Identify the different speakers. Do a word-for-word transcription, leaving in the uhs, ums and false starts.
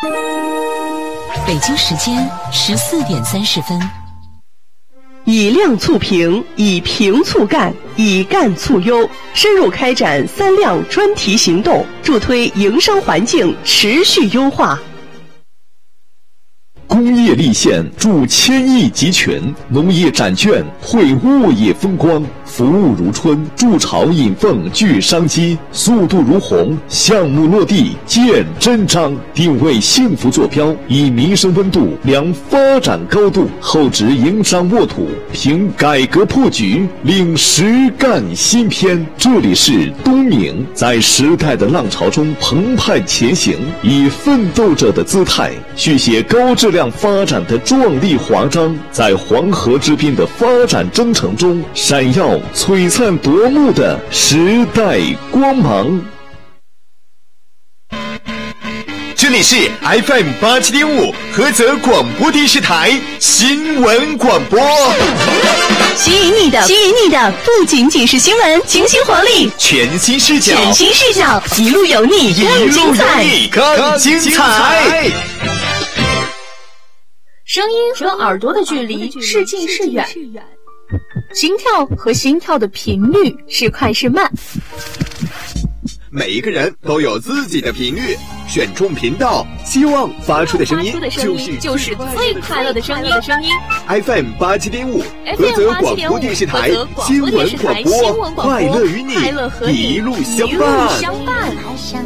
Speaker 1: 北京时间十四点三十分。
Speaker 2: 以量促评，以评促干，以干促优，深入开展三量专题行动，助推营商环境持续优化。
Speaker 3: 工业立县助千亿集群，农业展券绘物业风光，服务如春，筑巢引凤聚商机，速度如虹，项目落地见真章，定位幸福坐标，以民生温度量发展高度，厚植营商沃土，凭改革破局，领实干新篇。这里是东明，在时代的浪潮中澎湃前行，以奋斗者的姿态续写高质量发展的壮丽华章，在黄河之滨的发展征程中闪耀璀璨夺目的时代光芒。
Speaker 4: 这里是 F M 八七点五菏泽广播电视台新闻广播。
Speaker 2: 吸引你的，吸引你的不仅仅是新闻，清新活力，
Speaker 4: 全新视角，
Speaker 2: 全新视角，一路有你，
Speaker 4: 一路有你，更精彩。
Speaker 5: 声音和耳朵的距离是近是远，心跳和心跳的频率是快是慢。
Speaker 4: 每一个人都有自己的频率，选中频道，希望发出的声音就是
Speaker 5: 就是最快乐的声音。声音
Speaker 4: F M 八七点五菏泽广播电视台新闻广播，快乐与你一路相伴。